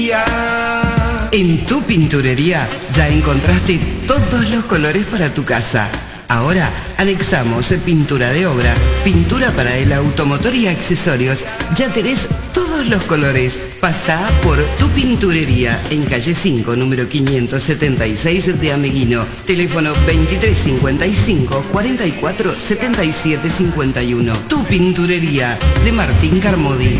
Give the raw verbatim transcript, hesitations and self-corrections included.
En Tu Pinturería ya encontraste todos los colores para tu casa. Ahora anexamos pintura de obra, pintura para el automotor y accesorios. Ya tenés todos los colores. Pasá por Tu Pinturería en calle cinco, número quinientos setenta y seis de Ameguino. Teléfono veintitrés cincuenta y cinco, cuarenta y cuatro, setenta y siete cincuenta y uno. Tu Pinturería de Martín Carmody.